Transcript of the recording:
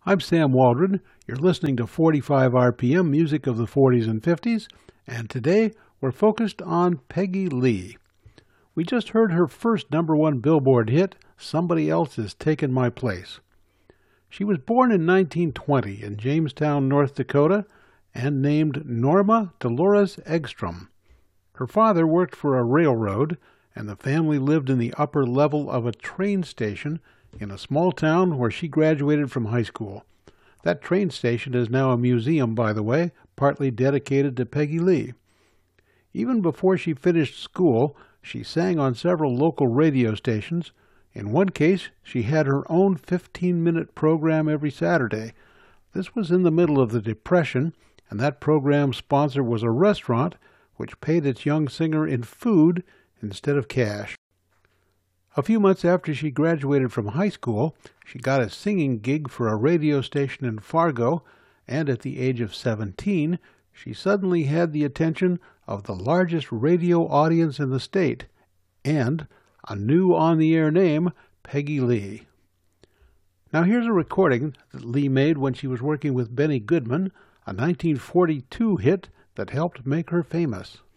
I'm Sam Waldron. You're listening to 45 RPM music of the 40s and 50s, and today we're focused on Peggy Lee. We just heard her first #1 Billboard hit, Somebody Else Has Taken My Place. She was born in 1920 in Jamestown, North Dakota, and named Norma Dolores Egstrom. Her father worked for a railroad, and the family lived in the upper level of a train station in a small town where she graduated from high school. That train station is now a museum, by the way, partly dedicated to Peggy Lee. Even before she finished school, she sang on several local radio stations. In one case, she had her own 15-minute program every Saturday. This was in the middle of the Depression, and that program's sponsor was a restaurant which paid its young singer in food instead of cash. A few months after she graduated from high school, she got a singing gig for a radio station in Fargo, and at the age of 17, she suddenly had the attention of the largest radio audience in the state, and a new on-the-air name, Peggy Lee. Now here's a recording that Lee made when she was working with Benny Goodman, a 1942 hit that helped make her famous.